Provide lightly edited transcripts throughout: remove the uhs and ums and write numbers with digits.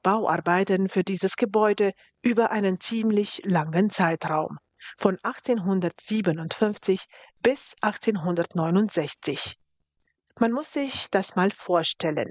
Bauarbeiten für dieses Gebäude über einen ziemlich langen Zeitraum, von 1857 bis 1869. Man muss sich das mal vorstellen.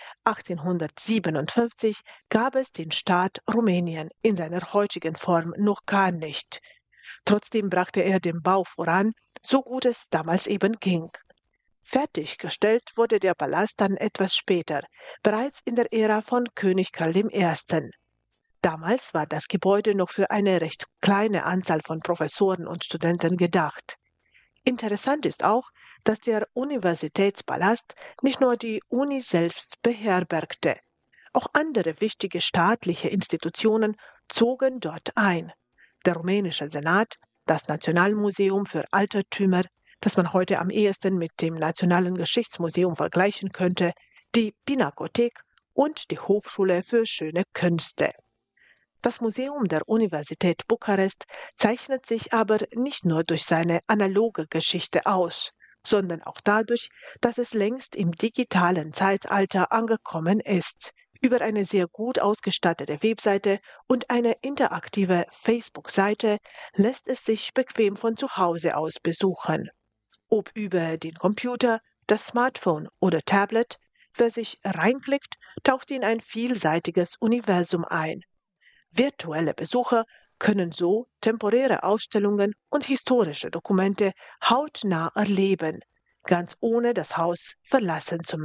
1857 gab es den Staat Rumänien in seiner heutigen Form noch gar nicht. Trotzdem brachte er den Bau voran, so gut es damals eben ging. Fertiggestellt wurde der Palast dann etwas später, bereits in der Ära von König Karl I. Damals war das Gebäude noch für eine recht kleine Anzahl von Professoren und Studenten gedacht. Interessant ist auch, dass der Universitätspalast nicht nur die Uni selbst beherbergte. Auch andere wichtige staatliche Institutionen zogen dort ein. Der rumänische Senat, das Nationalmuseum für Altertümer, das man heute am ehesten mit dem Nationalen Geschichtsmuseum vergleichen könnte, die Pinakothek und die Hochschule für schöne Künste. Das Museum der Universität Bukarest zeichnet sich aber nicht nur durch seine analoge Geschichte aus, sondern auch dadurch, dass es längst im digitalen Zeitalter angekommen ist. Über eine sehr gut ausgestattete Webseite und eine interaktive Facebook-Seite lässt es sich bequem von zu Hause aus besuchen. Ob über den Computer, das Smartphone oder Tablet, wer sich reinklickt, taucht in ein vielseitiges Universum ein. Virtuelle Besucher können so temporäre Ausstellungen und historische Dokumente hautnah erleben, ganz ohne das Haus verlassen zu